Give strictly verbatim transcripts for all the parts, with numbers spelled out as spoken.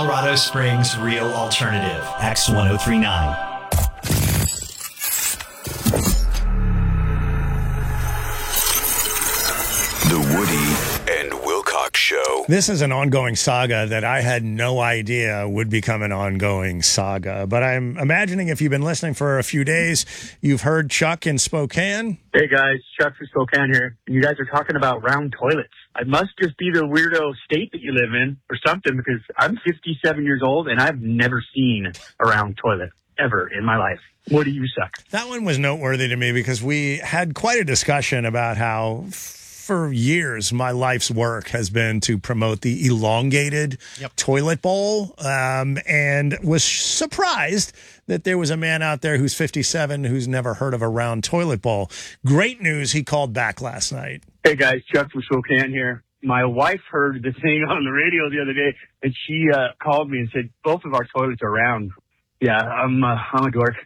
Colorado Springs Real Alternative, X ten thirty-nine. The Woody and Wilcox Show. This is an ongoing saga that I had no idea would become an ongoing saga. But I'm imagining if you've been listening for a few days, you've heard Chuck in Spokane. Hey guys, Chuck from Spokane here. You guys are talking about round toilets. I must just be the weirdo state that you live in or something, because I'm fifty-seven years old and I've never seen a round toilet ever in my life. What do you suck? That one was noteworthy to me because we had quite a discussion about how for years my life's work has been to promote the elongated yep. toilet bowl, um, and was surprised that there was a man out there who's fifty-seven who's never heard of a round toilet bowl. Great news, he called back last night. Hey guys, Chuck from Spokane here. My wife heard the thing on the radio the other day, and she uh, called me and said both of our toilets are round. Yeah, I'm uh, I'm a dork.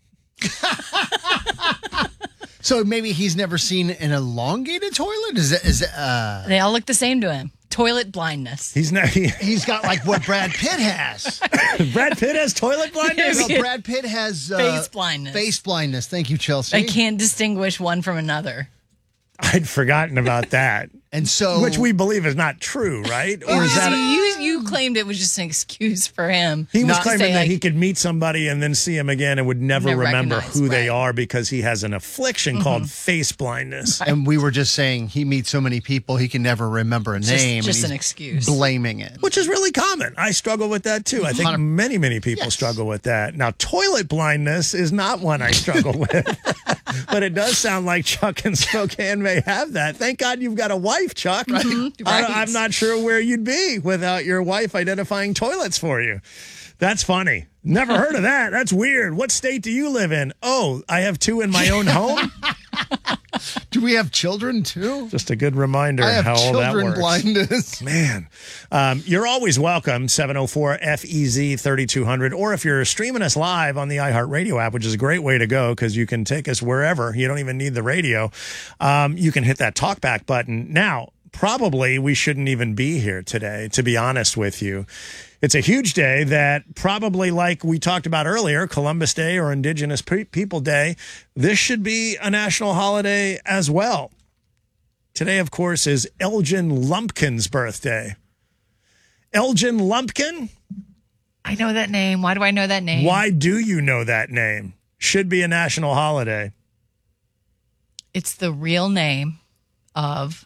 So maybe he's never seen an elongated toilet? Is it, is it, uh... They all look the same to him. Toilet blindness. He's not. He, he's got like what Brad Pitt has. Brad Pitt has toilet blindness? No, Brad Pitt has... Uh, face blindness. Face blindness. Thank you, Chelsea. I can't distinguish one from another. I'd forgotten about that. And so, which we believe is not true, right? Or is that a, you? You claimed it was just an excuse for him. He was claiming say, that like, he could meet somebody and then see him again and would never remember who right. they are because he has an affliction mm-hmm. called face blindness. And we were just saying he meets so many people he can never remember a just, name. Just and an excuse, blaming it, which is really common. I struggle with that too. I think many, many people yes. struggle with that. Now, toilet blindness is not one I struggle with, but it does sound like Chuck in Spokane may have that. Thank God you've got a wife, Chuck. Right? Mm-hmm. Right. I, I'm not sure where you'd be without your wife identifying toilets for you. That's funny. Never heard of that. That's weird. What state do you live in? Oh, I have two in my own home? Do we have children too? Just a good reminder I have how all that children works. blindness. Man, um, you're always welcome, seven oh four F E Z thirty-two hundred, or if you're streaming us live on the iHeartRadio app, which is a great way to go because you can take us wherever. You don't even need the radio. Um, you can hit that talkback button. Now, probably we shouldn't even be here today, to be honest with you. It's a huge day that probably, like we talked about earlier, Columbus Day or Indigenous Pe- People Day, this should be a national holiday as well. Today, of course, is Elgin Lumpkin's birthday. Elgin Lumpkin? I know that name. Why do I know that name? Why do you know that name? Should be a national holiday. It's the real name of...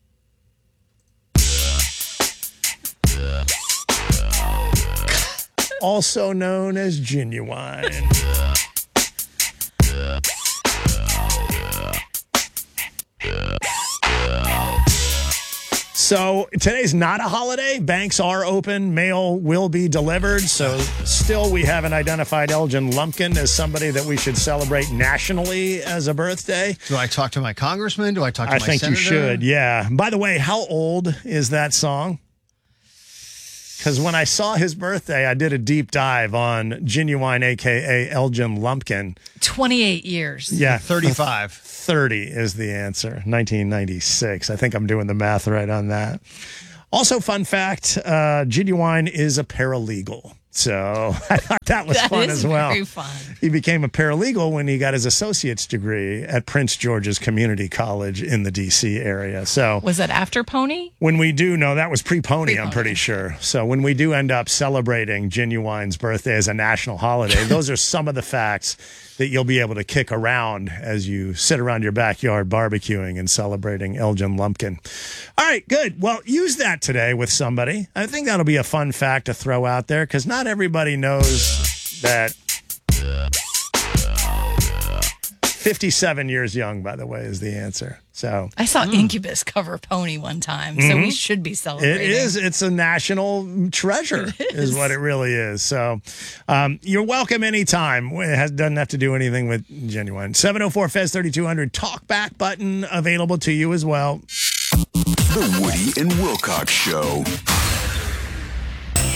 also known as Genuine. So today's not a holiday. Banks are open. Mail will be delivered. So still we haven't identified Elgin Lumpkin as somebody that we should celebrate nationally as a birthday. Do I talk to my congressman? Do I talk to I my think senator? you should, yeah. By the way, how old is that song? Because when I saw his birthday, I did a deep dive on Genuine, a k a. Elgin Lumpkin. twenty-eight years. Yeah. thirty-five. thirty is the answer. nineteen ninety-six. I think I'm doing the math right on that. Also, fun fact, uh, Genuine is a paralegal. So I thought that was that fun is as well. Very fun. He became a paralegal when he got his associate's degree at Prince George's Community College in the D C area. So was that after Pony? When we do, no, that was pre-Pony, pre-Pony, I'm pretty sure. So when we do end up celebrating Genuine's birthday as a national holiday, those are some of the facts that you'll be able to kick around as you sit around your backyard barbecuing and celebrating Elgin Lumpkin. All right, good. Well, use that today with somebody. I think that'll be a fun fact to throw out there because not everybody knows that fifty-seven years young, by the way, is the answer. So I saw mm. Incubus cover Pony one time, so mm-hmm. we should be celebrating. It is. It's a national treasure, is. is what it really is. So um, you're welcome anytime. It has, doesn't have to do anything with Genuine. seven oh four F E Z thirty-two hundred talkback button available to you as well. The Woody and Wilcox Show. X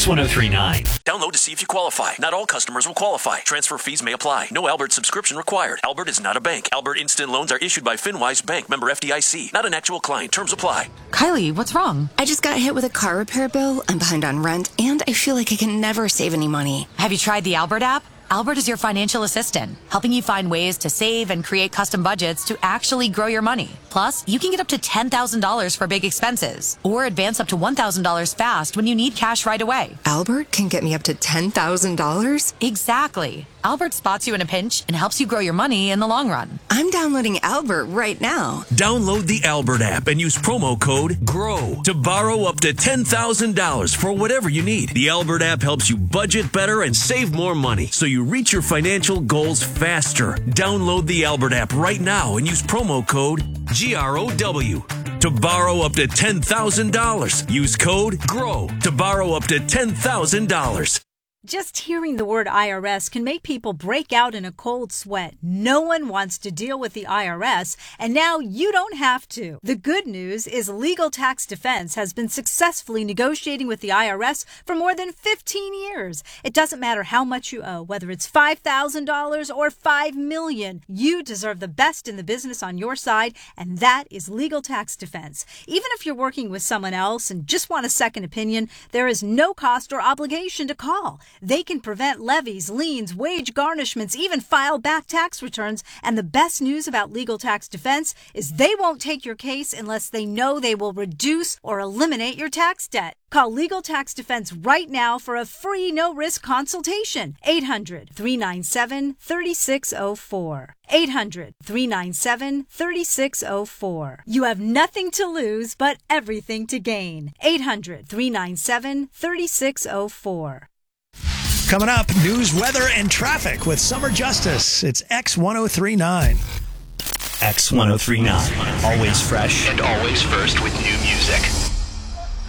X one oh three nine. Download to see if you qualify. Not all customers will qualify. Transfer fees may apply. No Albert subscription required. Albert is not a bank. Albert Instant Loans are issued by FinWise Bank, member F D I C. Not an actual client. Terms apply. Kylie, what's wrong? I just got hit with a car repair bill. I'm behind on rent, and I feel like I can never save any money. Have you tried the Albert app? Albert is your financial assistant, helping you find ways to save and create custom budgets to actually grow your money. Plus, you can get up to ten thousand dollars for big expenses or advance up to one thousand dollars fast when you need cash right away. Albert can get me up to ten thousand dollars? Exactly. Albert spots you in a pinch and helps you grow your money in the long run. I'm downloading Albert right now. Download the Albert app and use promo code GROW to borrow up to ten thousand dollars for whatever you need. The Albert app helps you budget better and save more money so you reach your financial goals faster. Download the Albert app right now and use promo code G R O W to borrow up to ten thousand dollars. Use code GROW to borrow up to ten thousand dollars. Just hearing the word I R S can make people break out in a cold sweat. No one wants to deal with the I R S, and now you don't have to. The good news is Legal Tax Defense has been successfully negotiating with the I R S for more than fifteen years. It doesn't matter how much you owe, whether it's five thousand dollars or five million dollars. You deserve the best in the business on your side, and that is Legal Tax Defense. Even if you're working with someone else and just want a second opinion, there is no cost or obligation to call. They can prevent levies, liens, wage garnishments, even file back tax returns. And the best news about Legal Tax Defense is they won't take your case unless they know they will reduce or eliminate your tax debt. Call Legal Tax Defense right now for a free no-risk consultation. eight hundred, three nine seven, three six zero four. eight hundred, three nine seven, three six zero four. You have nothing to lose but everything to gain. eight hundred, three nine seven, three six zero four. Coming up, news, weather, and traffic with Summer Justice. It's X ten thirty-nine. X ten thirty-nine. Always fresh And always first with new music.